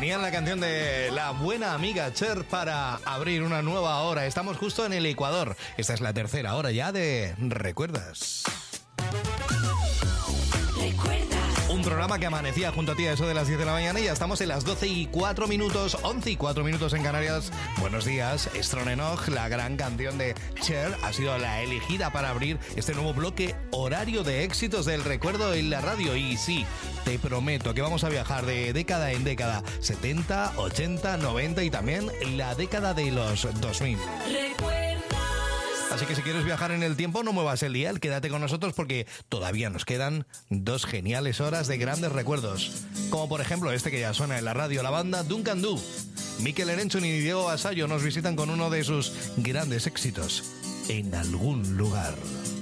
Tenían la canción de la buena amiga Cher para abrir una nueva hora. Estamos justo en el Ecuador. Esta es la tercera hora ya de ¿Recuerdas? Un programa que amanecía junto a ti a eso de las 10 de la mañana y ya estamos en las 12:04, 11:04 en Canarias. Buenos días, Stronenoch, la gran canción de Cher ha sido la elegida para abrir este nuevo bloque horario de éxitos del recuerdo en la radio. Y sí, te prometo que vamos a viajar de década en década, 70, 80, 90 y también la década de los 2000. Así que si quieres viajar en el tiempo, no muevas el dial, quédate con nosotros porque todavía nos quedan 2 geniales horas de grandes recuerdos. Como por ejemplo este que ya suena en la radio, la banda Duncan Du. Mikel Erenchun y Diego Vasallo nos visitan con uno de sus grandes éxitos, En algún lugar.